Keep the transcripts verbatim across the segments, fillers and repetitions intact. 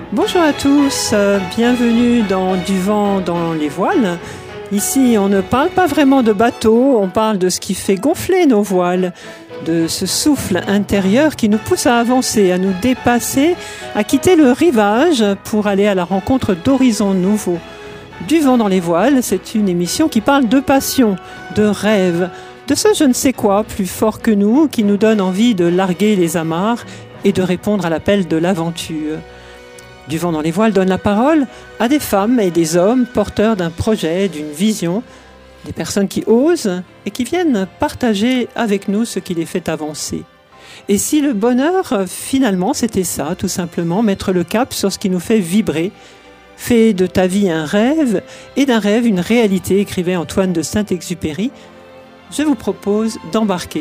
Bonjour à tous, euh, bienvenue dans Du vent dans les voiles. Ici, on ne parle pas vraiment de bateau, on parle de ce qui fait gonfler nos voiles, de ce souffle intérieur qui nous pousse à avancer, à nous dépasser, à quitter le rivage pour aller à la rencontre d'horizons nouveaux. Du vent dans les voiles, c'est une émission qui parle de passion, de rêve, de ce je ne sais quoi plus fort que nous qui nous donne envie de larguer les amarres et de répondre à l'appel de l'aventure. Du vent dans les voiles donne la parole à des femmes et des hommes porteurs d'un projet, d'une vision, des personnes qui osent et qui viennent partager avec nous ce qui les fait avancer. Et si le bonheur, finalement, c'était ça, tout simplement, mettre le cap sur ce qui nous fait vibrer, fait de ta vie un rêve et d'un rêve une réalité, écrivait Antoine de Saint-Exupéry, je vous propose d'embarquer.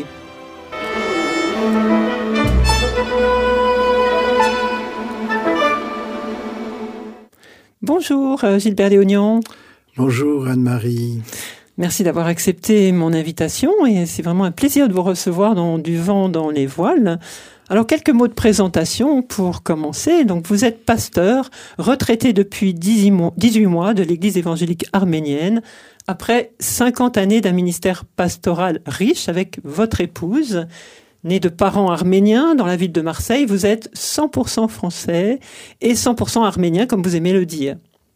Bonjour Gilbert Léognan. Bonjour Anne-Marie. Merci d'avoir accepté mon invitation et c'est vraiment un plaisir de vous recevoir dans Du vent dans les voiles. Alors quelques mots de présentation pour commencer. Donc vous êtes pasteur, retraité depuis dix-huit mois de l'Église évangélique arménienne, après cinquante années d'un ministère pastoral riche avec votre épouse. Né de parents arméniens dans la ville de Marseille, vous êtes cent pour cent français et cent pour cent arménien, comme vous aimez le dire.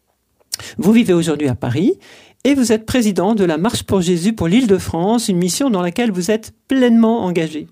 Vous vivez aujourd'hui à Paris et vous êtes président de la Marche pour Jésus pour l'Île-de-France, une mission dans laquelle vous êtes pleinement engagé.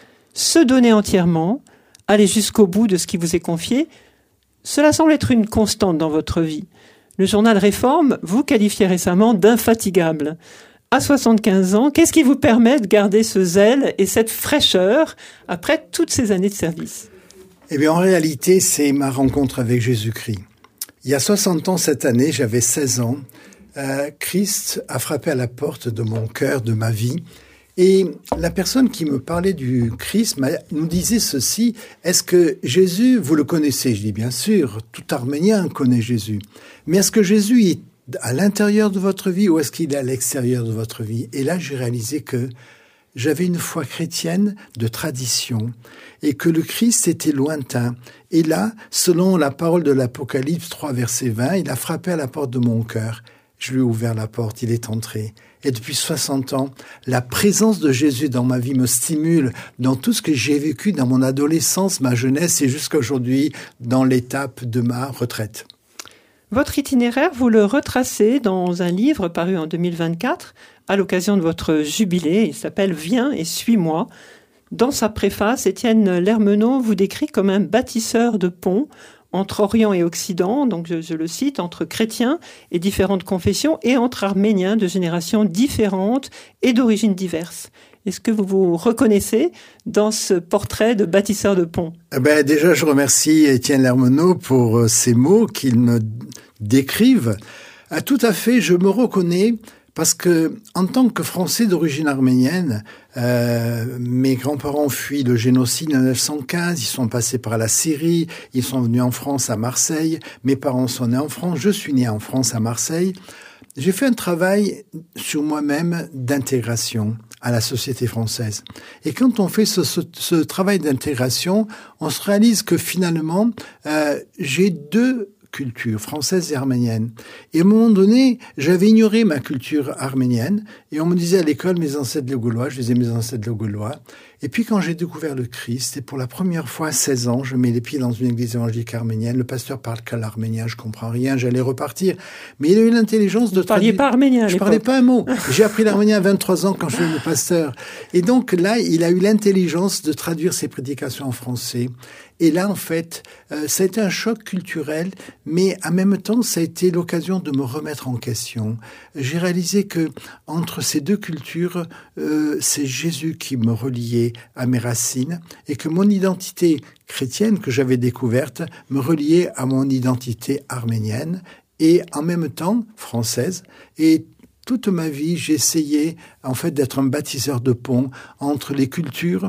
Se donner entièrement, aller jusqu'au bout de ce qui vous est confié, cela semble être une constante dans votre vie. Le journal Réforme vous qualifiait récemment d'infatigable. À soixante-quinze ans, qu'est-ce qui vous permet de garder ce zèle et cette fraîcheur après toutes ces années de service ? Eh bien, en réalité, c'est ma rencontre avec Jésus-Christ. Il y a soixante ans cette année, j'avais seize ans. Euh, Christ a frappé à la porte de mon cœur, de ma vie. Et la personne qui me parlait du Christ nous disait ceci, est-ce que Jésus, vous le connaissez ? Je dis bien sûr, tout Arménien connaît Jésus. Mais est-ce que Jésus est à l'intérieur de votre vie ou est-ce qu'il est à l'extérieur de votre vie ? Et là, j'ai réalisé que j'avais une foi chrétienne de tradition et que le Christ était lointain. Et là, selon la parole de l'Apocalypse trois, verset vingt, il a frappé à la porte de mon cœur. Je lui ai ouvert la porte, il est entré. Et depuis soixante ans, la présence de Jésus dans ma vie me stimule dans tout ce que j'ai vécu dans mon adolescence, ma jeunesse et jusqu'à aujourd'hui dans l'étape de ma retraite. Votre itinéraire, vous le retracez dans un livre paru en deux mille vingt-quatre, à l'occasion de votre jubilé. Il s'appelle « Viens et suis-moi ». Dans sa préface, Étienne Lermenot vous décrit comme un bâtisseur de ponts entre Orient et Occident, donc je, je le cite, entre chrétiens et différentes confessions, et entre arméniens de générations différentes et d'origines diverses. Est-ce que vous vous reconnaissez dans ce portrait de bâtisseur de ponts ? Eh ben, déjà, je remercie Étienne Lermenot pour euh, ces mots qu'il me décrivent. Ah, tout à fait, je me reconnais parce que, en tant que Français d'origine arménienne, euh, mes grands-parents ont fui le génocide en neuf cent quinze, ils sont passés par la Syrie, ils sont venus en France à Marseille, mes parents sont nés en France, je suis né en France à Marseille. J'ai fait un travail sur moi-même d'intégration à la société française. Et quand on fait ce, ce, ce travail d'intégration, on se réalise que finalement, euh, j'ai deux culture française et arménienne. Et à un moment donné, j'avais ignoré ma culture arménienne et on me disait à l'école mes ancêtres le gaulois, je disais mes ancêtres le gaulois. Et puis quand j'ai découvert le Christ, et pour la première fois à seize ans, je mets les pieds dans une église évangélique arménienne, le pasteur parle qu'à l'arménien, je comprends rien, j'allais repartir. Mais il a eu l'intelligence de... Vous ne parliez pas arménien à Je parlais pas un mot. J'ai appris l'arménien à vingt-trois ans quand je suis le pasteur. Et donc là, il a eu l'intelligence de traduire ses prédications en français. Et là, en fait, euh, ça a été un choc culturel, mais en même temps, ça a été l'occasion de me remettre en question. J'ai réalisé que entre ces deux cultures, euh, c'est Jésus qui me reliait à mes racines et que mon identité chrétienne que j'avais découverte me reliait à mon identité arménienne et en même temps française. Et toute ma vie, j'ai essayé en fait d'être un bâtisseur de ponts entre les cultures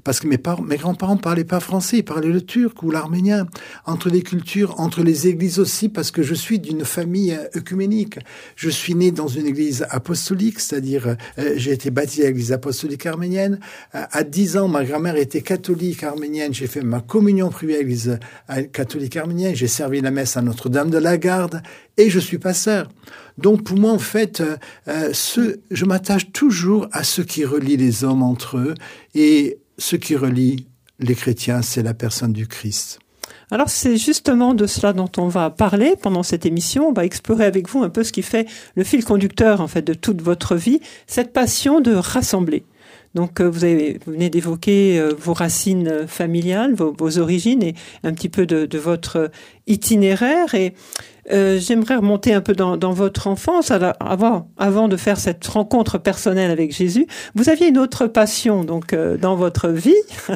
parce que mes, par- mes grands-parents parlaient pas français, ils parlaient le turc ou l'arménien. Entre les cultures, entre les églises aussi, parce que je suis d'une famille œcuménique. Je suis né dans une église apostolique, c'est-à-dire euh, j'ai été baptisé à l'église apostolique arménienne. Euh, à dix ans, ma grand-mère était catholique arménienne. J'ai fait ma communion privée à l'église catholique arménienne. J'ai servi la messe à Notre-Dame de la Garde et je suis pasteur. Donc pour moi, en fait, euh, euh, ce, je m'attache toujours à ce qui relie les hommes entre eux, et ce qui relie les chrétiens, c'est la personne du Christ. Alors c'est justement de cela dont on va parler pendant cette émission. On va explorer avec vous un peu ce qui fait le fil conducteur en fait de toute votre vie, cette passion de rassembler. Donc euh, vous, avez, vous venez d'évoquer euh, vos racines familiales, vos, vos origines et un petit peu de, de votre itinéraire. Et euh, j'aimerais remonter un peu dans, dans votre enfance. Alors, avant, avant de faire cette rencontre personnelle avec Jésus, vous aviez une autre passion donc euh, dans votre vie.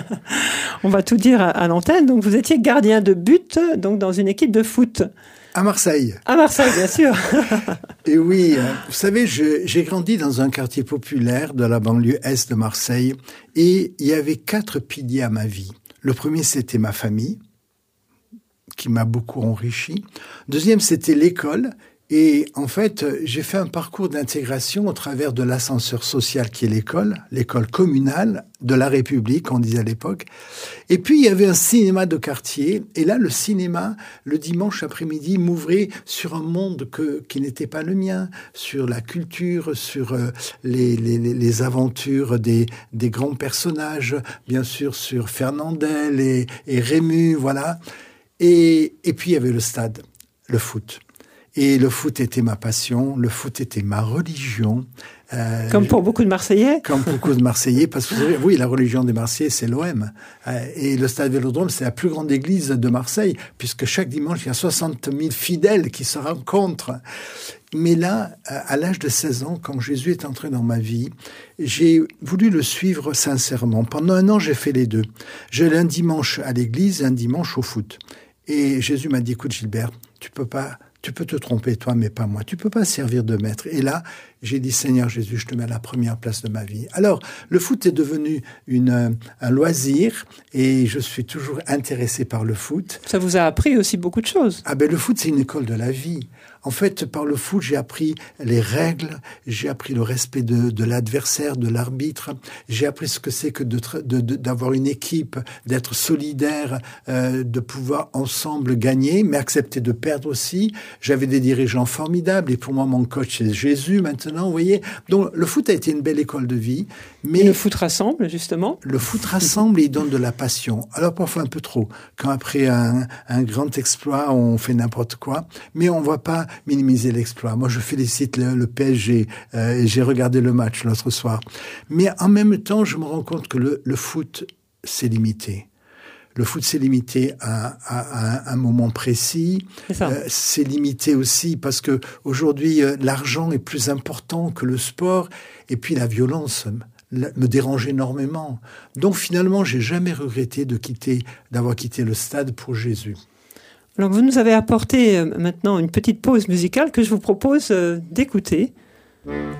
On va tout dire à, à l'antenne. Donc vous étiez gardien de but donc dans une équipe de foot. À Marseille. À Marseille, bien sûr. Et oui, vous savez, je, j'ai grandi dans un quartier populaire de la banlieue est de Marseille, et il y avait quatre piliers à ma vie. Le premier, c'était ma famille, qui m'a beaucoup enrichi. Deuxième, c'était l'école. Et en fait, j'ai fait un parcours d'intégration au travers de l'ascenseur social qui est l'école, l'école communale de la République, on disait à l'époque. Et puis, il y avait un cinéma de quartier. Et là, le cinéma, le dimanche après-midi, m'ouvrait sur un monde que, qui n'était pas le mien, sur la culture, sur euh, les, les, les aventures des, des grands personnages, bien sûr, sur Fernandel et, et Rému, voilà. Et, et puis, il y avait le stade, le foot. Et le foot était ma passion, le foot était ma religion. Euh, comme pour beaucoup de Marseillais. Comme beaucoup de Marseillais, parce que vous savez, oui, la religion des Marseillais, c'est l'O M. Euh, et le Stade Vélodrome, c'est la plus grande église de Marseille, puisque chaque dimanche, il y a soixante mille fidèles qui se rencontrent. Mais là, à l'âge de seize ans, quand Jésus est entré dans ma vie, j'ai voulu le suivre sincèrement. Pendant un an, j'ai fait les deux. J'allais un dimanche à l'église et un dimanche au foot. Et Jésus m'a dit, écoute Gilbert, tu peux pas... Tu peux te tromper, toi, mais pas moi. Tu peux pas servir de maître. Et là, j'ai dit, Seigneur Jésus, je te mets à la première place de ma vie. Alors, le foot est devenu une, un loisir et je suis toujours intéressé par le foot. Ça vous a appris aussi beaucoup de choses. Ah ben, le foot, c'est une école de la vie. En fait, par le foot, j'ai appris les règles, j'ai appris le respect de, de l'adversaire, de l'arbitre, j'ai appris ce que c'est que de, de, de, d'avoir une équipe, d'être solidaire, euh, de pouvoir ensemble gagner, mais accepter de perdre aussi. J'avais des dirigeants formidables et pour moi, mon coach, c'est Jésus maintenant, vous voyez. Donc, le foot a été une belle école de vie. Mais et le foot rassemble, justement. Le foot rassemble et il donne de la passion. Alors, parfois un peu trop. Quand après un, un grand exploit, on fait n'importe quoi, mais on ne voit pas minimiser l'exploit. Moi, je félicite le, le P S G euh, et j'ai regardé le match l'autre soir. Mais en même temps, je me rends compte que le, le foot, c'est limité. Le foot, c'est limité à, à, à un moment précis. C'est ça. Euh, c'est limité aussi parce que aujourd'hui, euh, l'argent est plus important que le sport. Et puis la violence me dérange énormément. Donc finalement, j'ai jamais regretté de quitter, d'avoir quitté le stade pour Jésus. Alors vous nous avez apporté maintenant une petite pause musicale que je vous propose d'écouter.